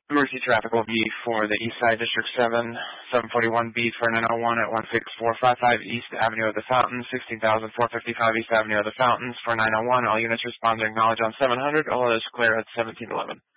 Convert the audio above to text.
Emergency traffic will be for the East Side District 741B for 901 at 16455 East Avenue of the Fountains, 16,455 East Avenue of the Fountains for 901. All units respond to acknowledge on 700. All is clear at 1711.